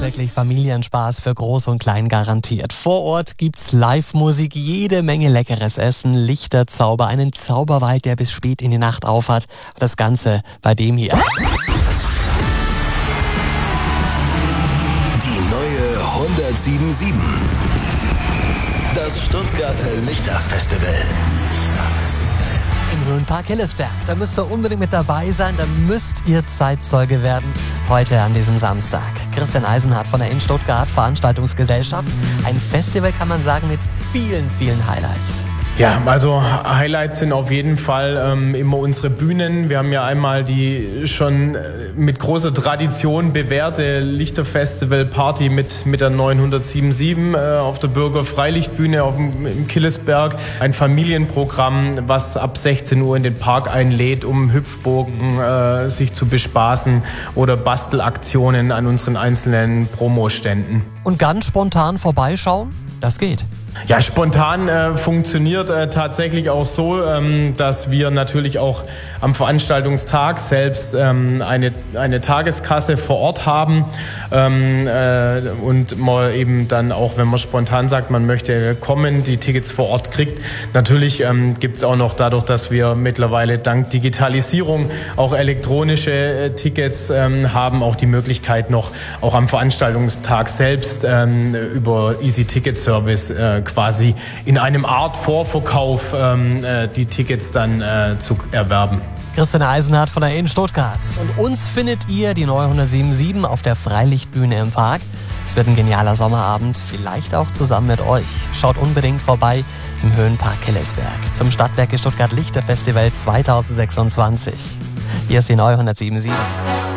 wirklich Familienspaß für Groß und Klein garantiert. Vor Ort gibt's Live-Musik, jede Menge leckeres Essen, Lichterzauber, einen Zauberwald, der bis spät in die Nacht aufhat. Das Ganze bei dem hier. Die neue 107.7. Das Stuttgarter Lichterfestival. Im Höhenpark Hillesberg. Da müsst ihr unbedingt mit dabei sein, da müsst ihr Zeitzeuge werden. Heute an diesem Samstag. Christian Eisenhardt von der in Stuttgart Veranstaltungsgesellschaft. Ein Festival, kann man sagen, mit vielen, vielen Highlights. Ja, also Highlights sind auf jeden Fall immer unsere Bühnen. Wir haben ja einmal die schon mit großer Tradition bewährte Lichterfestival-Party mit der 907.7 auf der Bürger-Freilichtbühne im Killesberg. Ein Familienprogramm, was ab 16 Uhr in den Park einlädt, um Hüpfburgen sich zu bespaßen oder Bastelaktionen an unseren einzelnen Promoständen. Und ganz spontan vorbeischauen, das geht. Ja, spontan funktioniert tatsächlich auch so, dass wir natürlich auch am Veranstaltungstag selbst eine Tageskasse vor Ort haben und man eben dann auch, wenn man spontan sagt, man möchte kommen, die Tickets vor Ort kriegt. Natürlich gibt es auch noch dadurch, dass wir mittlerweile dank Digitalisierung auch elektronische Tickets haben, auch die Möglichkeit noch auch am Veranstaltungstag selbst über Easy Ticket Service quasi in einem Art Vorverkauf die Tickets dann zu erwerben. Christian Eisenhardt von der in Stuttgart. Und uns findet ihr, die neue 107.7, auf der Freilichtbühne im Park. Es wird ein genialer Sommerabend, vielleicht auch zusammen mit euch. Schaut unbedingt vorbei im Höhenpark Hillesberg zum Stadtwerke Stuttgart Lichterfestival 2026. Hier ist die neue 107.7.